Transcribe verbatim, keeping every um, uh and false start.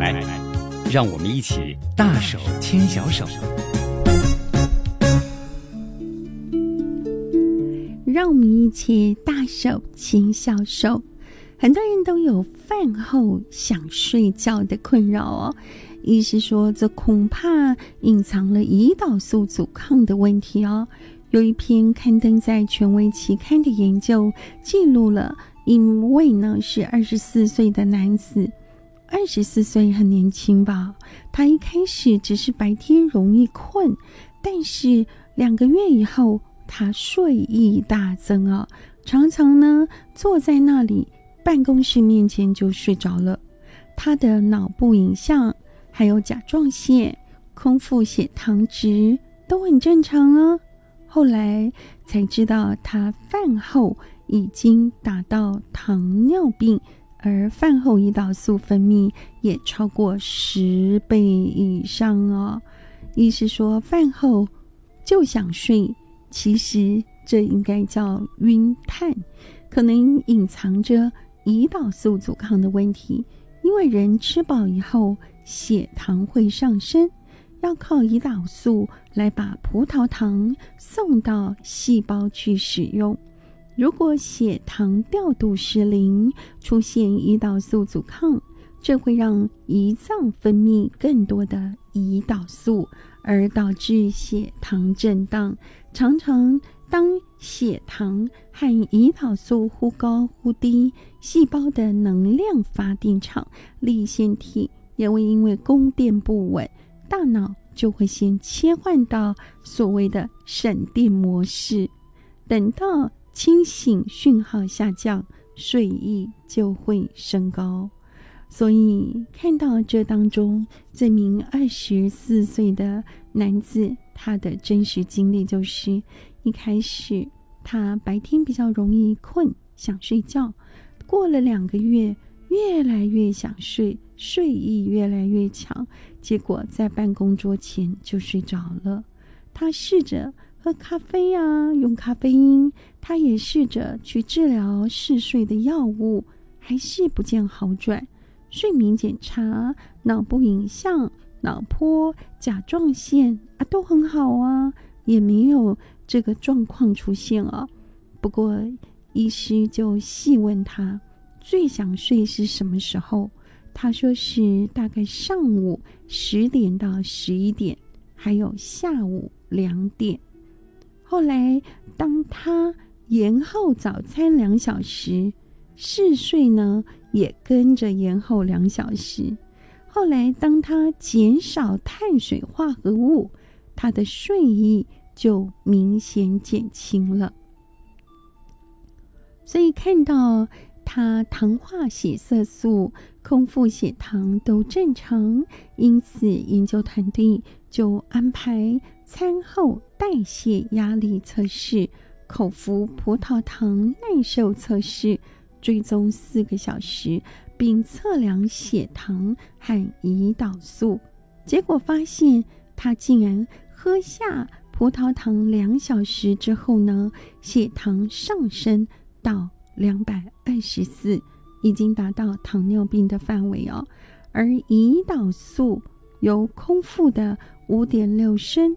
来，让我们一起大手牵小手， 让我们一起大手牵小手。很多人都有饭后想睡觉的困扰哦，医师说这恐怕隐藏了胰岛素阻抗的问题哦。有一篇刊登在权威期刊的研究记录了一位呢是二十四岁的男子，二十四岁很年轻吧，他一开始只是白天容易困，但是两个月以后他睡意大增啊，常常呢坐在那里办公室面前就睡着了。他的脑部影像还有甲状腺、空腹血糖值都很正常啊。后来才知道他饭后已经达到糖尿病，而饭后胰岛素分泌也超过十倍以上哦。医师说饭后就想睡，其实这应该叫晕碳，可能隐藏着胰岛素阻抗的问题。因为人吃饱以后血糖会上升，要靠胰岛素来把葡萄糖送到细胞去使用。如果血糖调度失灵，出现胰岛素阻抗，这会让胰脏分泌更多的胰岛素，而导致血糖震荡。常常当血糖和胰岛素忽高忽低，细胞的能量发电厂粒线体也会因为供电不稳，大脑就会先切换到所谓的省电模式，等到清醒讯号下降，睡意就会升高。所以看到这当中这名二十四岁的男子，他的真实经历就是一开始他白天比较容易困，想睡觉，过了两个月越来越想睡，睡意越来越强，结果在办公桌前就睡着了。他试着喝咖啡啊，用咖啡因，他也试着去治疗嗜睡的药物，还是不见好转。睡眠检查、脑部影像、脑波、甲状腺啊都很好啊，也没有这个状况出现啊。不过医师就细问他最想睡是什么时候，他说是大概上午十点到十一点，还有下午两点。后来当他延后早餐两小时，嗜睡呢也跟着延后两小时。后来当他减少碳水化合物，他的睡意就明显减轻了。所以看到他糖化血色素、空腹血糖都正常，因此研究团队就安排餐后代谢压力测试、口服葡萄糖耐受测试，追踪四个小时，并测量血糖和胰岛素。结果发现他竟然喝下葡萄糖两小时之后呢，血糖上升到两百二十四，已经达到糖尿病的范围哦。而胰岛素由空腹的五点六升